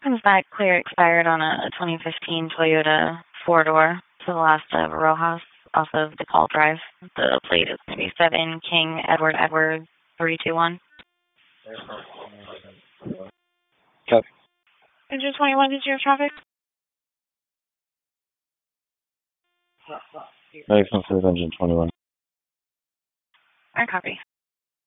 Comes back clear expired on a 2015 Toyota four-door to the last of Rojas off of DePaul Drive. The plate is going to be 7 King Edward 321. Copy. Engine 21, did you have traffic? Maximum for Engine 21. I copy.